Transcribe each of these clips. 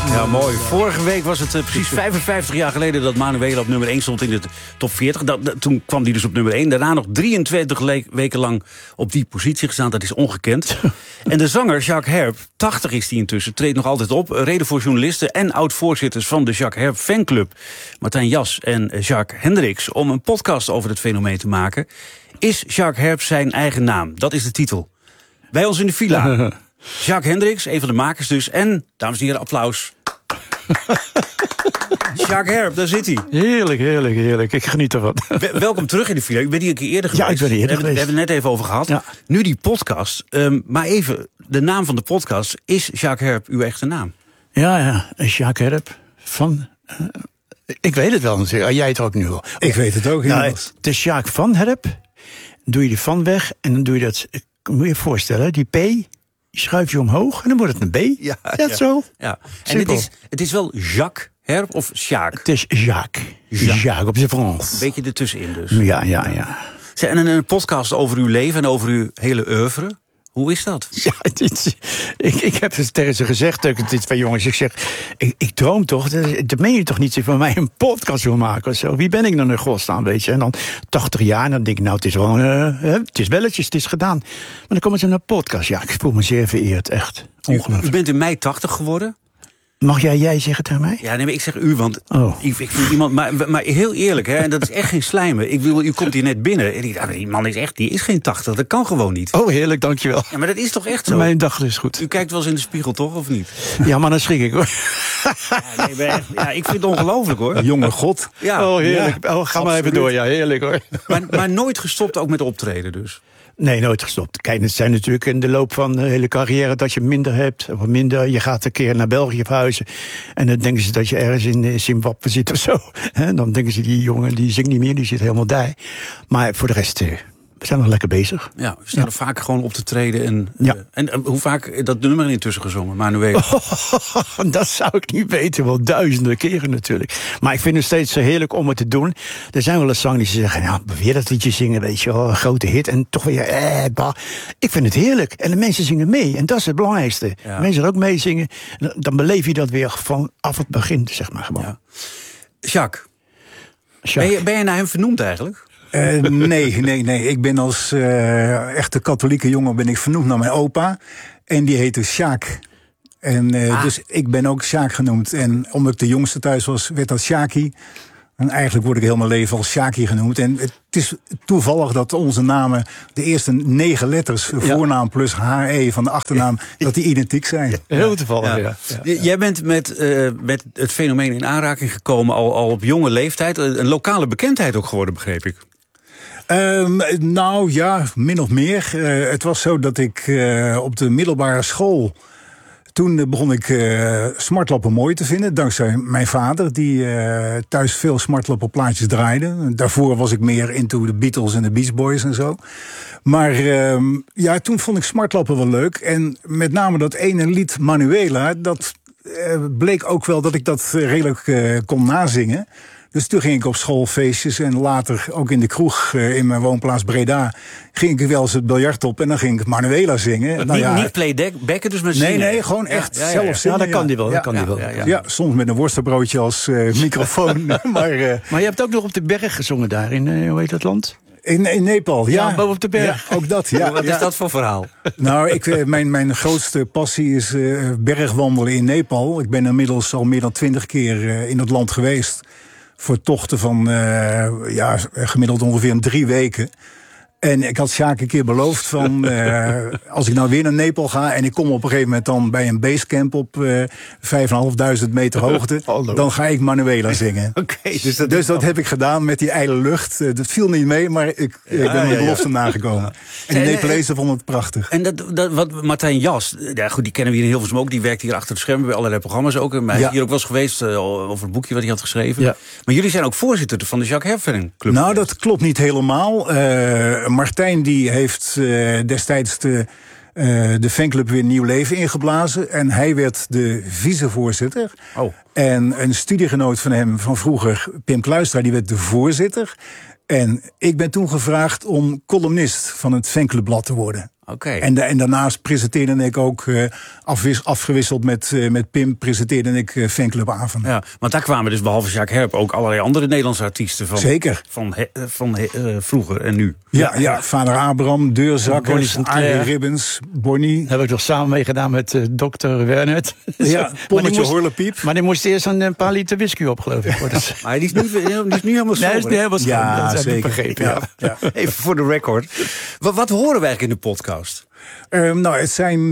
Ja, mooi. Vorige week was het precies 55 jaar geleden dat Manuela op nummer 1 stond in de top 40. Toen kwam die dus op nummer 1. Daarna nog 23 weken lang op die positie gestaan. Dat is ongekend. En de zanger Jacques Herp, 80 is hij intussen, treedt nog altijd op. Reden voor journalisten en oud-voorzitters van de Jacques Herp fanclub, Martijn Jas en Jacques Hendricks, om een podcast over het fenomeen te maken. Is Jacques Herp zijn eigen naam? Dat is de titel. Bij ons in de villa. Jacques Hendricks, een van de makers dus. En, dames en heren, applaus. Jacques Herp, daar zit hij. Heerlijk, heerlijk, heerlijk. Ik geniet ervan. Welkom terug in de villa. Ik ben hier een keer eerder geweest. Ja, ik ben hier eerder geweest. We hebben het net even over gehad. Ja. Nu die podcast. Maar even, de naam van de podcast. Is Jacques Herp uw echte naam? Ja, Jacques Herp van... ik weet het wel natuurlijk. Jij het ook nu wel. Ik weet het ook. Nou, het is Jacques van Herp. Doe je die van weg en dan doe je dat... Moet je je voorstellen, die P... Die schuif je omhoog en dan wordt het een B. Ja, zo. Ja. En het is wel Jacques Herp of Jacques? Het is Jacques. Jacques op zijn Frans. Een beetje ertussenin dus. Ja. En een podcast over uw leven en over uw hele oeuvre. Hoe is dat? Ja, ik heb het tegen ze gezegd, dit van jongens. Ik zeg, ik droom toch, dat meen je toch niet, van mij een podcast wil maken of zo. Wie ben ik dan in godsnaam, weet je? En dan 80 jaar, en dan denk ik, nou, het is wel, het is welletjes, het is gedaan. Maar dan komen ze naar een podcast. Ja, ik voel me zeer vereerd, echt. Ongelooflijk. U bent in mei 80 geworden. Mag jij zeggen tegen mij? Ja, nee, maar ik zeg u, want ik vind iemand... Maar heel eerlijk, hè, en dat is echt geen slijmen. U komt hier net binnen en die man die is geen 80, dat kan gewoon niet. Oh, heerlijk, dankjewel. Ja, maar dat is toch echt zo? Mijn dag is goed. U kijkt wel eens in de spiegel, toch, of niet? Ja, maar dan schrik ik, hoor. Ja, ik vind het ongelooflijk, hoor. Jonge god. Ja. Oh, heerlijk. Ja, ga maar even door, ja, heerlijk, hoor. Maar nooit gestopt ook met optreden, dus? Nee, nooit gestopt. Kijk, het zijn natuurlijk in de loop van de hele carrière dat je minder hebt. Of minder. Je gaat een keer naar België verhuizen. En dan denken ze dat je ergens in Zimbabwe zit of zo. En dan denken ze, die jongen die zingt niet meer, die zit helemaal daar. Maar voor de rest, we zijn nog lekker bezig. Ja, we staan er vaak gewoon op te treden. En hoe vaak dat nummer intussen gezongen, Manuela? Dat zou ik niet weten, wel duizenden keren natuurlijk. Maar ik vind het steeds zo heerlijk om het te doen. Er zijn wel eens zangers die zeggen, nou, weer dat liedje zingen, weet je wel, een grote hit. En toch weer, ik vind het heerlijk. En de mensen zingen mee, en dat is het belangrijkste. Ja. Mensen er ook meezingen, dan beleef je dat weer vanaf het begin, zeg maar gewoon. Ja. Jacques. Ben je naar hem vernoemd eigenlijk? Nee. Ik ben als echte katholieke jongen ben ik vernoemd naar mijn opa. En die heette Sjaak. En dus ik ben ook Sjaak genoemd. En omdat ik de jongste thuis was, werd dat Sjaakie. En eigenlijk word ik heel mijn leven als Sjaakie genoemd. En het is toevallig dat onze namen, de eerste 9 letters, voornaam plus HE van de achternaam, dat die identiek zijn. Ja, heel toevallig, ja. Jij bent met het fenomeen in aanraking gekomen al op jonge leeftijd. Een lokale bekendheid ook geworden, begreep ik. Nou ja, min of meer. Het was zo dat ik op de middelbare school... Toen begon ik smartlappen mooi te vinden, dankzij mijn vader... die thuis veel smartlappenplaatjes draaide. Daarvoor was ik meer into de Beatles en de Beach Boys en zo. Maar toen vond ik smartlappen wel leuk. En met name dat ene lied Manuela... dat bleek ook wel dat ik dat redelijk kon nazingen... Dus toen ging ik op schoolfeestjes en later ook in de kroeg in mijn woonplaats Breda... ging ik wel eens het biljart op en dan ging ik Manuela zingen. Niet playbacken, dus met zingen? Nee, gewoon echt zelf zingen. Ja, dat kan die wel. Ja, soms met een worstenbroodje als microfoon. Maar je hebt ook nog op de berg gezongen daar in, hoe heet dat land? In Nepal, ja. Boven op de berg. Ja, ook dat, ja. Wat is dat voor verhaal? Nou, mijn grootste passie is bergwandelen in Nepal. Ik ben inmiddels al meer dan 20 keer in het land geweest... Voor tochten van gemiddeld ongeveer 3 weken. En ik had Sjaak een keer beloofd van... als ik nou weer naar Nepal ga... en ik kom op een gegeven moment dan bij een basecamp... op 5.500 meter hoogte... dan ga ik Manuela zingen. Dus dat heb ik gedaan met die ijle lucht. Dat viel niet mee, maar ik ben mijn belofte nagekomen. Ja. En de Nepalezen vonden het prachtig. En wat Martijn Jas... Ja, goed, die kennen we hier in Hilversum ook. Die werkt hier achter de schermen bij allerlei programma's ook. Maar hij is hier ook wel eens geweest over het boekje wat hij had geschreven. Ja. Maar jullie zijn ook voorzitter van de Jacques Herp Club. Nou, dat klopt niet helemaal. Martijn die heeft destijds de fanclub weer nieuw leven ingeblazen. En hij werd de vicevoorzitter. Oh. En een studiegenoot van hem van vroeger, Pim Kluistra, die werd de voorzitter. En ik ben toen gevraagd om columnist van het fanclubblad te worden. Oké. En daarnaast presenteerde ik ook, afgewisseld met Pim, presenteerde ik fanclubavonden. Ja, want daar kwamen dus behalve Jacques Herp ook allerlei andere Nederlandse artiesten van. Zeker. Van vroeger en nu. Ja, Vader Abraham, Deurzakkers, Arie Ribbens, Bonnie. Daar heb ik toch samen mee gedaan met dokter Wernert. Ja, Pommetje Horlepiep. Maar die moest eerst een paar liter whisky op, geloof ik. Maar die is nu helemaal zo. Nee, hij is niet helemaal schoon. Ja, dat heb ik zeker. begrepen. Ja. Even voor de record. Wat horen wij eigenlijk in de podcast? Het zijn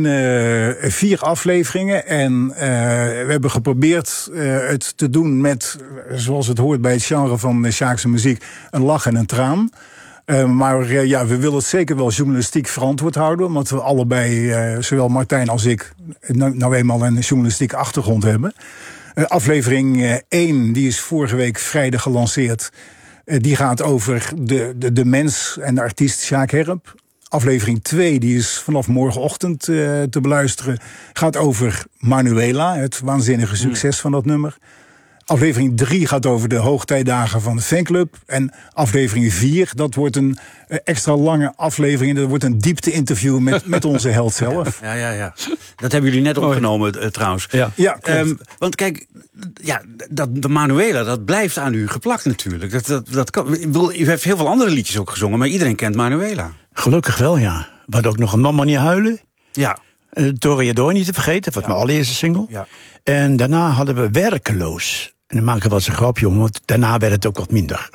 4 afleveringen en we hebben geprobeerd het te doen met, zoals het hoort bij het genre van Sjaakse muziek, een lach en een traan. Maar we willen het zeker wel journalistiek verantwoord houden, omdat we allebei, zowel Martijn als ik, nou eenmaal een journalistieke achtergrond hebben. Aflevering 1, die is vorige week vrijdag gelanceerd. Die gaat over de mens en de artiest Sjaak Herp. Aflevering 2, die is vanaf morgenochtend te beluisteren, gaat over Manuela, het waanzinnige succes van dat nummer. Aflevering 3 gaat over de hoogtijdagen van de fanclub. En aflevering 4, dat wordt een extra lange aflevering. Dat wordt een diepte-interview met onze held zelf. Ja. Dat hebben jullie net opgenomen trouwens. Ja, want kijk, de Manuela, dat blijft aan u geplakt natuurlijk. Dat kan. U heeft heel veel andere liedjes ook gezongen, maar iedereen kent Manuela. Gelukkig wel, ja. We hadden ook nog een Mama niet huilen. Ja. Toreador niet te vergeten, dat was mijn allereerste single. Ja. En daarna hadden we Werkeloos. En dan maken we wel eens een grapje om, want daarna werd het ook wat minder.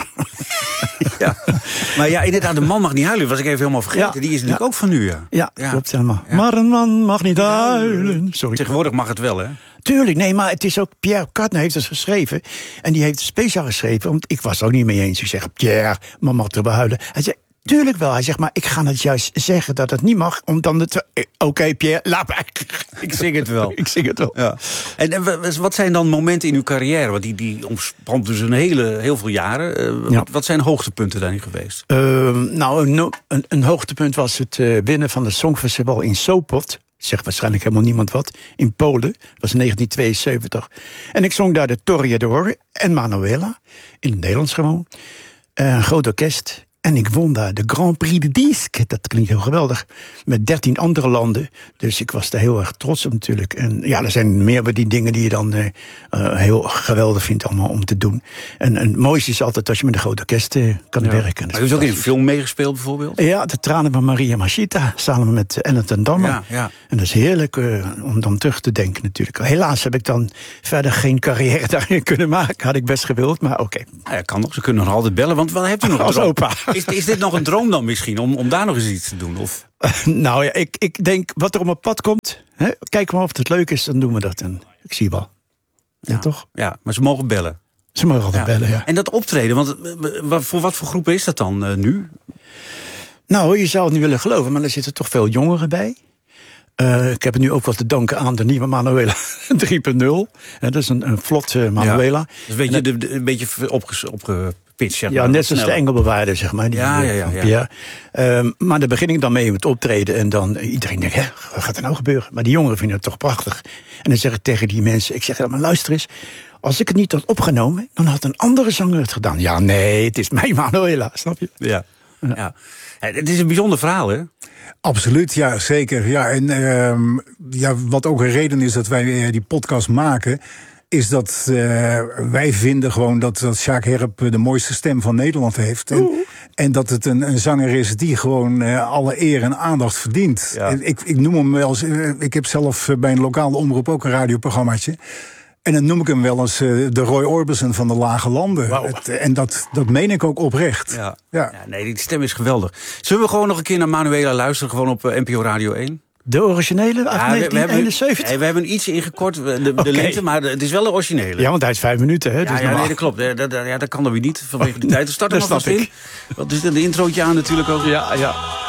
Ja. Maar ja, inderdaad, de man mag niet huilen, was ik even helemaal vergeten. Ja. Die is natuurlijk ook van nu, ja. Ja, klopt helemaal. Ja. Maar een man mag niet huilen. Sorry. Tegenwoordig mag het wel, hè? Tuurlijk, nee, maar het is ook... Pierre Kartner heeft het geschreven. En die heeft het speciaal geschreven, want ik was het ook niet mee eens. Ik zeg, Pierre, man mag er wel huilen. Hij zei, tuurlijk wel. Hij zegt, maar ik ga het juist zeggen dat het niet mag, om dan het... Oké, Pierre, laat maar. Ik zing het wel. Ik zing het wel. Ja. En wat zijn dan momenten in uw carrière? Want die omspant dus heel veel jaren. Wat zijn hoogtepunten daarin geweest? Een hoogtepunt was het winnen van het Songfestival in Sopot. Zegt waarschijnlijk helemaal niemand wat. In Polen. Dat was in 1972. En ik zong daar de Toreador en Manuela. In het Nederlands gewoon. Een groot orkest. En ik won daar de Grand Prix de Disque. Dat klinkt heel geweldig. Met 13 andere landen. Dus ik was daar heel erg trots op natuurlijk. En ja, er zijn meer van die dingen die je dan heel geweldig vindt allemaal om te doen. En het mooiste is altijd als je met een groot orkest kan werken. Maar u heeft ook in een film meegespeeld bijvoorbeeld? Ja, De Tranen van Maria Machita. Samen met Ellen ten Damme. Ja. En dat is heerlijk om dan terug te denken natuurlijk. Helaas heb ik dan verder geen carrière daarin kunnen maken. Had ik best gewild, maar oké. Nou ja, kan nog. Ze kunnen nog altijd bellen. Want wat hebt u nog? Als opa. Is dit nog een droom dan misschien? Om daar nog eens iets te doen? Of? Nou ja, ik denk wat er op mijn pad komt. Kijk maar of het leuk is, dan doen we dat. En ik zie wel. Ja, toch? Ja, maar ze mogen bellen. Ze mogen altijd bellen, ja. En dat optreden, want voor wat voor groepen is dat dan nu? Nou, je zou het niet willen geloven, maar er zitten toch veel jongeren bij. Ik heb het nu ook wat te danken aan de nieuwe Manuela 3.0. Dat is een vlot Manuela. Ja, dus een beetje opgepitcht, zeg maar. Ja, net zoals de Engelbewaarder, zeg maar. Ja. Maar daar begin ik dan mee met optreden. En dan iedereen denkt, wat gaat er nou gebeuren? Maar die jongeren vinden het toch prachtig. En dan zeg ik tegen die mensen, ik zeg, maar luister eens. Als ik het niet had opgenomen, dan had een andere zanger het gedaan. Ja, nee, het is mijn Manuela, snap je? Ja. Het is een bijzonder verhaal, hè? Absoluut, ja, zeker. Ja, en wat ook een reden is dat wij die podcast maken, is dat wij vinden gewoon dat Sjaak Herp de mooiste stem van Nederland heeft. En dat het een zanger is die gewoon alle eer en aandacht verdient. Ja. Ik noem hem wel eens, ik heb zelf bij een lokale omroep ook een radioprogrammaatje. En dan noem ik hem wel eens de Roy Orbison van de Lage Landen. Wow. En dat meen ik ook oprecht. Ja, nee, die stem is geweldig. Zullen we gewoon nog een keer naar Manuela luisteren, gewoon op NPO Radio 1? De originele uit 1971? We hebben iets ingekort, de lengte, maar het is wel de originele. Ja, want hij is 5 minuten, hè? Nee, dat klopt. Dat kan dan weer niet, vanwege de tijd. We starten maar vast in. Wat is de introotje aan natuurlijk ook? Ja.